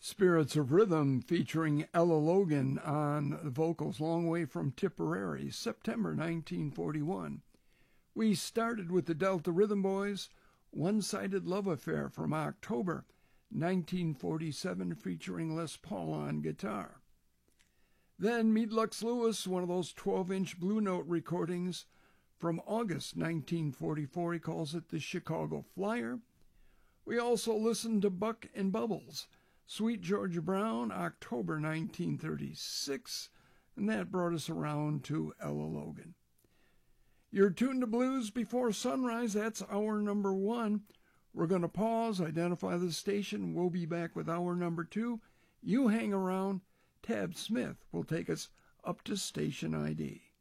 Spirits of Rhythm featuring Ella Logan on the vocals, Long Way from Tipperary, September 1941. We started with the Delta Rhythm Boys, One-Sided Love Affair from October 1947, featuring Les Paul on guitar. Then Meet Lux Lewis, one of those 12-inch Blue Note recordings from August 1944. He calls it the Chicago Flyer. We also listened to Buck and Bubbles, Sweet Georgia Brown, October 1936, and that brought us around to Ella Logan. You're tuned to Blues Before Sunrise. That's hour number 1. We're going to pause, identify the station. We'll be back with hour number 2. You hang around. Tab Smith will take us up to station ID.